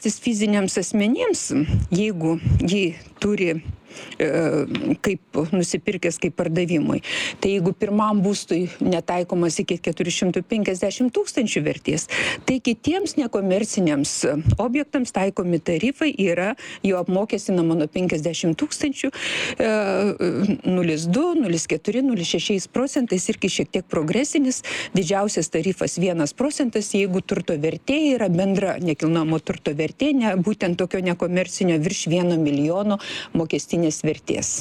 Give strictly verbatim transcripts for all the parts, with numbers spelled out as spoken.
fiziniams asmenims, jeigu jį turi kaip nusipirkęs kaip pardavimui. Tai jeigu pirmam būstui netaikomas iki keturi šimtai penkiasdešimt tūkstančių vertės, tai kitiems nekomerciniams objektams taikomi tarifai yra jau apmokestinama nuo penkiasdešimt tūkstančių nulis du, nulis keturi, nulis šeši procentais irgi šiek tiek progresinis. Didžiausias tarifas vienas procentas, jeigu turto vertė yra bendra nekilnojamo turto vertė, ne, būtent tokio nekomercinio virš vieno milijono mokestinės vertės.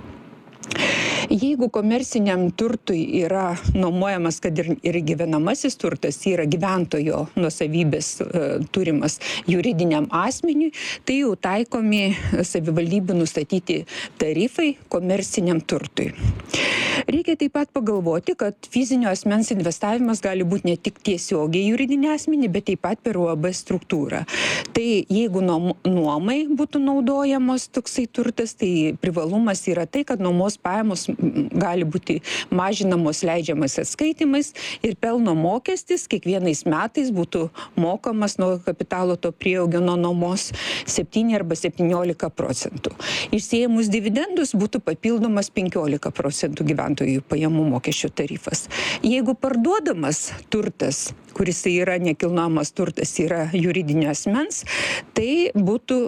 Jeigu komerciniam turtui yra nuomojamas, kad ir, ir gyvenamasis turtas yra gyventojo nuosavybės e, turimas juridiniam asmeniui, tai jau taikomi savivaldybių nustatyti tarifai komerciniam turtui. Reikia taip pat pagalvoti, kad fizinio asmens investavimas gali būti ne tik tiesiogiai juridinį asmenį, bet taip pat per U A B struktūrą. Tai jeigu nuomai būtų naudojamos toksai turtas, tai privalumas yra tai, kad nuomos pajamos gali būti mažinamos leidžiamas atskaitimais ir pelno mokestis kiekvienais metais būtų mokamas nuo kapitalo to prieaugio nuo nuomos septyni arba septyniolika procentų. Išsiėmus dividendus būtų papildomas penkiolika procentų gyventojų pajamų mokesčio tarifas. Jeigu parduodamas turtas, kuris yra nekilnojamas turtas, yra juridinio asmens, tai būtų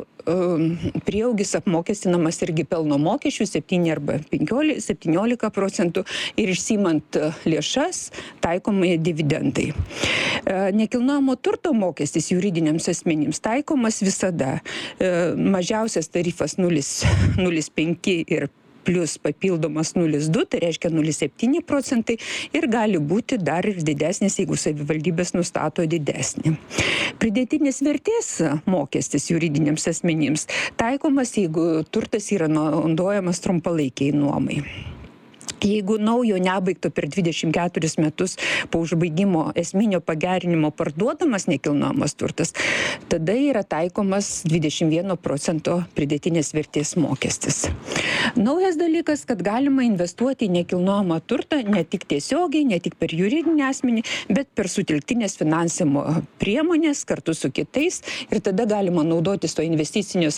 prieaugis apmokestinamas irgi pelno mokesčių septyni arba penkiolika, septyniolika procentų ir išsiimant lėšas taikomai dividendai. Nekilnojamo turto mokestis juridiniams asmenims taikomas visada. Mažiausias tarifas nulis nulis penki ir plus papildomas nulis du, tai reiškia nulis septyni procentai ir gali būti dar ir didesnis, jeigu savivaldybės nustato didesnį. Pridėtinės vertės mokestis juridiniams asmenims taikomas, jeigu turtas yra naudojamas trumpalaikiai nuomai. Jeigu naujo nebaigto per dvidešimt keturis metus po užbaigimo esminio pagerinimo parduodamas nekilnojamas turtas, tada yra taikomas dvidešimt vieno procento pridėtinės vertės mokestis. Naujas dalykas, kad galima investuoti į nekilnojamą turtą ne tik tiesiogiai, ne tik per juridinį asmenį, bet per sutelktinės finansavimo priemonės kartu su kitais ir tada galima naudotis to investicinio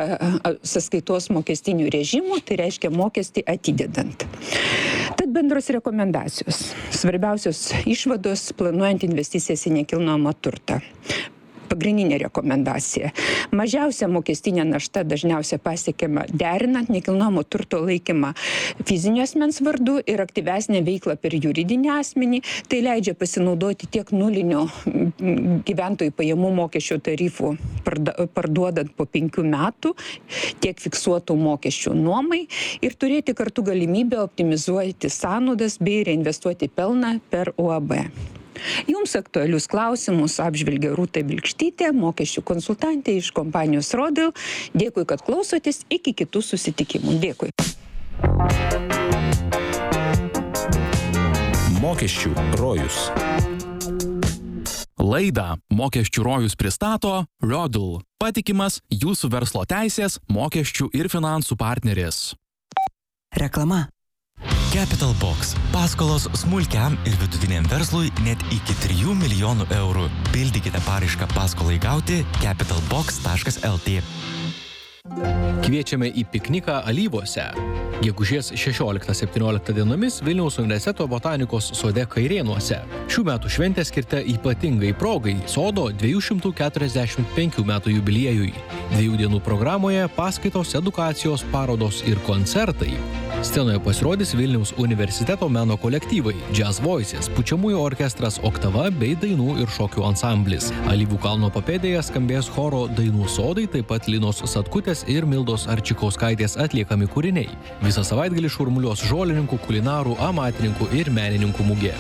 sąskaitos mokestinių režimų, tai reiškia mokestį atidedant. Tad bendros rekomendacijos. Svarbiausios išvados planuojant investicijas į nekilnojamą turtą. Pagrindinė rekomendacija. Mažiausia mokestinė našta dažniausiai pasiekiama derinant nekilnojamo turto laikymą fizinio asmens vardu ir aktyvesnę veiklą per juridinį asmenį. Tai leidžia pasinaudoti tiek nulinio gyventojų pajamų mokesčio tarifų parduodant po penkių metų, tiek fiksuotų mokesčių nuomai ir turėti kartu galimybę optimizuoti sąnaudas bei reinvestuoti pelną per U A B. Jums aktualius klausimus apžvelgia Rūta Bilkštytė, mokesčių konsultantė iš kompanijos Rodil. Dėkui, kad klausotės. Iki kitų susitikimų. Dėkui. Mokesčių rojus. Laidą Mokesčių rojus pristato Rodil. Patikimas jūsų verslo teisės, mokesčių ir finansų partneris. Reklama. Capital Box. Paskolos smulkiam ir vidutiniam verslui net iki trijų milijonų eurų. Pildykite paraišką paskolai gauti capitalbox taškas el tė. Kviečiame į pikniką Alyvuose. Gegužės šešioliktą septynioliktą dienomis Vilniaus universiteto botanikos sode Kairėnuose. Šių metų šventė skirta ypatingai progai sodo dviejų šimtų keturiasdešimt penkių metų jubiliejui. Dviejų dienų programoje paskaitos, edukacijos, parodos ir koncertai. Scenoje pasirodys Vilniaus universiteto meno kolektyvai, Jazz Voices, pučiamųjų orkestras Oktava bei dainų ir šokių ansamblis. Alyvų kalno papėdėje skambės choro Dainų sodai, taip pat Linos Satkutės ir Mildos Arčikauskaitės atliekami kūriniai. Visą savaitgalį šurmuliuos žolininkų, kulinarų, amatininkų ir menininkų mugė.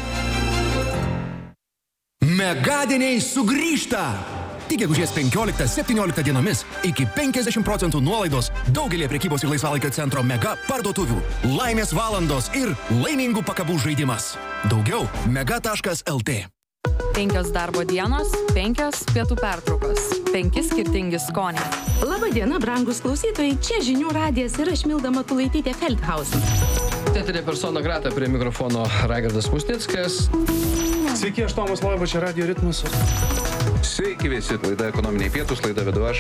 Megadieniai sugrįžta! Tik gegužės penkioliktą septynioliktą dienomis iki penkiasdešimt procentų nuolaidos daugelį prekybos ir laisvalaikio centro mega parduotuvių. Laimės valandos ir laimingų pakabų žaidimas. Daugiau mega taškas el tė. Penkios darbo dienos, penkios pietų pertraukos, penki skirtingi skoniai. Labadiena, brangus klausytojai, čia Žinių radijas ir aš Milda Matulaitytė Feldhausen. Teatrė persona grata prie mikrofono Raigardas Musnickas. Sveiki, aš Tomas Loiba, čia Radio Ritmas. Sveiki visi, laida Ekonominiai pietūs, laida vedu aš,